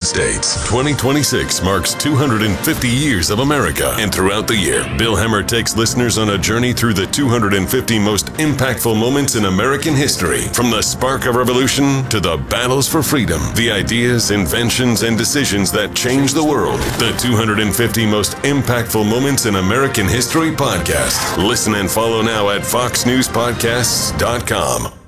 States. 2026 marks 250 years of America, and throughout the year, Bill Hemmer takes listeners on a journey through the 250 most impactful moments in American history. From the spark of revolution to the battles for freedom, the ideas, inventions, and decisions that changed the world. The 250 most impactful moments in American history podcast. Listen and follow now at foxnewspodcasts.com.